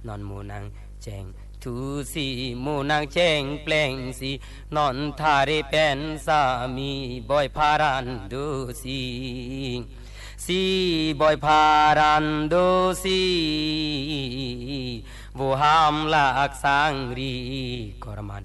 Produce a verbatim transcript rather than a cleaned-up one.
นอนหมูนางแจงทูสีหมูนางแจงแปลงสีนอนทาเรเป็นสามีบอยพารันดูสีสีบอยพารันดูสีวูหามลากสังรีกรมา